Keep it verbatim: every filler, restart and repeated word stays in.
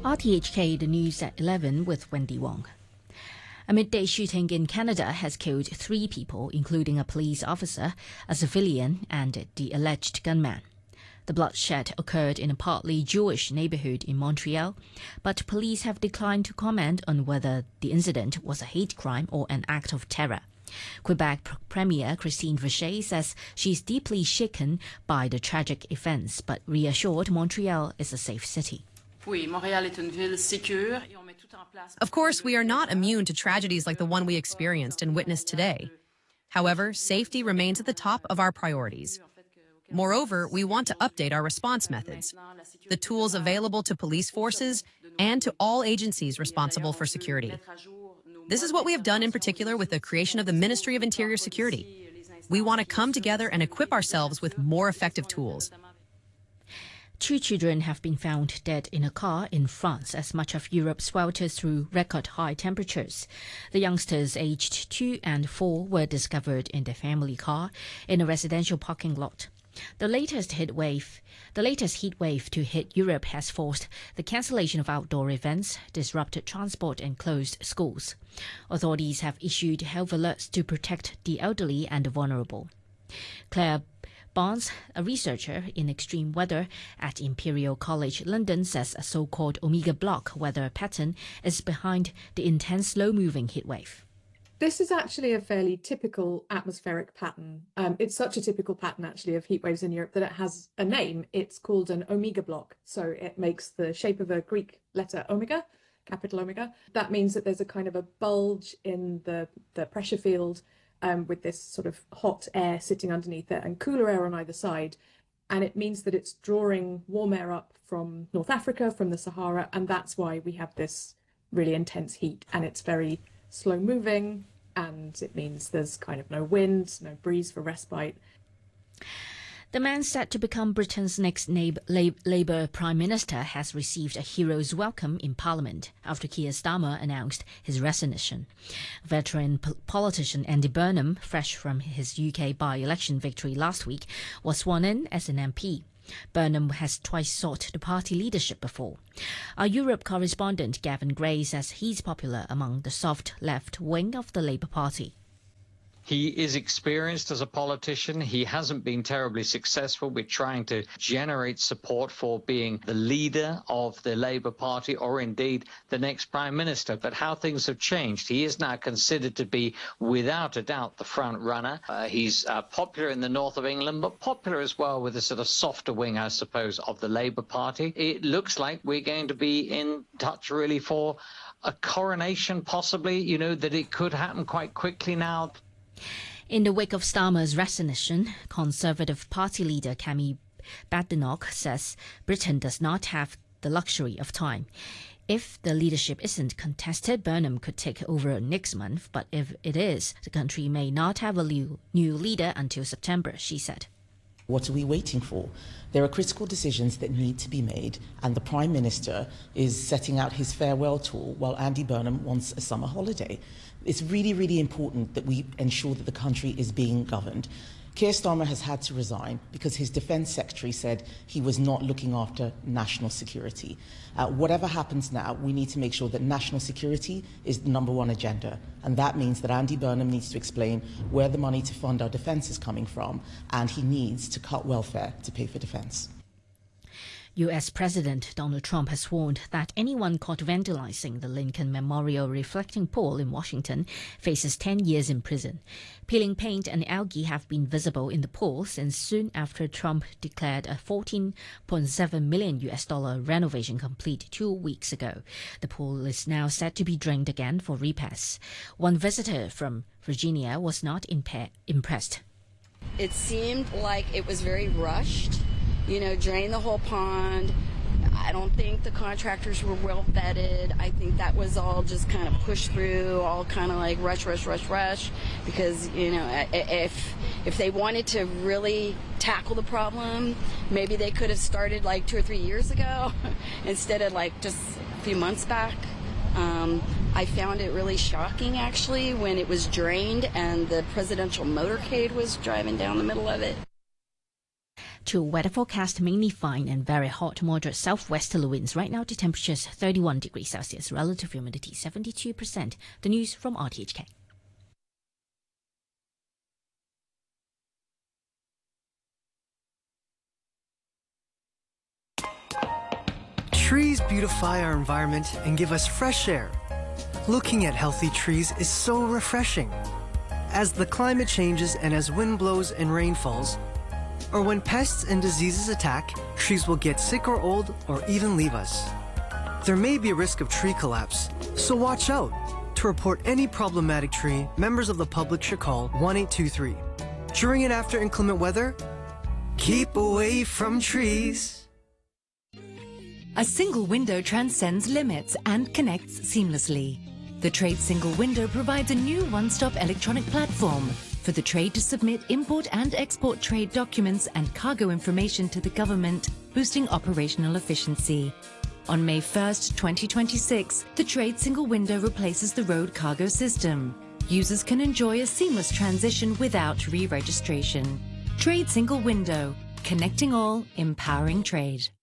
R T H K, the news at eleven with Wendy Wong. A midday shooting in Canada has killed three people, including a police officer, a civilian, and the alleged gunman. The bloodshed occurred in a partly Jewish neighborhood in Montreal, but police have declined to comment on whether the incident was a hate crime or an act of terror. Quebec Premier Christine Verchet says she's deeply shaken by the tragic events, but reassured Montreal is a safe city. Of course, we are not immune to tragedies like the one we experienced and witnessed today. However, safety remains at the top of our priorities. Moreover, we want to update our response methods, the tools available to police forces and to all agencies responsible for security. This is what we have done in particular with the creation of the Ministry of Interior Security. We want to come together and equip ourselves with more effective tools. Two children have been found dead in a car in France as much of Europe swelters through record-high temperatures. The youngsters aged two and four were discovered in their family car in a residential parking lot. The latest heat wave, the latest heat wave to hit Europe has forced the cancellation of outdoor events, disrupted transport and closed schools. Authorities have issued health alerts to protect the elderly and the vulnerable. Claire Barnes, a researcher in extreme weather at Imperial College London, says a so-called Omega block weather pattern is behind the intense slow-moving heatwave. This is actually a fairly typical atmospheric pattern. Um, it's such a typical pattern, actually, of heat waves in Europe that it has a name. It's called an Omega block. So it makes the shape of a Greek letter omega, capital omega. That means that there's a kind of a bulge in the, the pressure field Um, with this sort of hot air sitting underneath it and cooler air on either side. And it means that it's drawing warm air up from North Africa, from the Sahara, and that's why we have this really intense heat. And it's very slow moving, and it means there's kind of no wind, no breeze for respite. The man set to become Britain's next Labour Prime Minister has received a hero's welcome in Parliament after Keir Starmer announced his resignation. Veteran politician Andy Burnham, fresh from his U K by-election victory last week, was sworn in as an M P. Burnham has twice sought the party leadership before. Our Europe correspondent Gavin Gray says he's popular among the soft left wing of the Labour Party. He is experienced as a politician. He hasn't been terribly successful with trying to generate support for being the leader of the Labour Party or indeed the next Prime Minister. But how things have changed. He is now considered to be, without a doubt, the front runner. Uh, he's uh, popular in the north of England, but popular as well with a sort of softer wing, I suppose, of the Labour Party. It looks like we're going to be in touch really for a coronation, possibly, you know, that it could happen quite quickly now. In the wake of Starmer's resignation, Conservative Party leader Kemi Badenoch says Britain does not have the luxury of time. If the leadership isn't contested, Burnham could take over next month, but if it is, the country may not have a new, new leader until September, she said. What are we waiting for? There are critical decisions that need to be made, and the Prime Minister is setting out his farewell tour while Andy Burnham wants a summer holiday. It's really, really important that we ensure that the country is being governed. Keir Starmer has had to resign because his Defence Secretary said he was not looking after national security. Uh, whatever happens now, we need to make sure that national security is the number one agenda. And that means that Andy Burnham needs to explain where the money to fund our defence is coming from, and he needs to cut welfare to pay for defence. U S President Donald Trump has warned that anyone caught vandalizing the Lincoln Memorial reflecting pool in Washington faces ten years in prison. Peeling paint and algae have been visible in the pool since soon after Trump declared a fourteen point seven million U S dollar renovation complete two weeks ago. The pool is now set to be drained again for repairs. One visitor from Virginia was not impa- impressed. It seemed like it was very rushed. You know, drain the whole pond. I don't think the contractors were well vetted. I think that was all just kind of pushed through, all kind of like rush, rush, rush, rush. Because, you know, if if they wanted to really tackle the problem, maybe they could have started like two or three years ago instead of like just a few months back. Um, I found it really shocking, actually, when it was drained and the presidential motorcade was driving down the middle of it. To weather forecast, mainly fine and very hot, moderate southwesterly winds. Right now, the temperature's thirty-one degrees Celsius, relative humidity seventy-two percent. The news from R T H K. Trees beautify our environment and give us fresh air. Looking at healthy trees is so refreshing. As the climate changes and as wind blows and rain falls, or when pests and diseases attack, trees will get sick or old or even leave us. There may be a risk of tree collapse, so watch out. To report any problematic tree, members of the public should call one eight two three. During and after inclement weather, keep away from trees. A single window transcends limits and connects seamlessly. The Trade Single Window provides a new one-stop electronic platform for the trade to submit import and export trade documents and cargo information to the government, boosting operational efficiency. On May first, twenty twenty-six, the Trade Single Window replaces the road cargo system. Users can enjoy a seamless transition without re-registration. Trade Single Window, connecting all, empowering trade.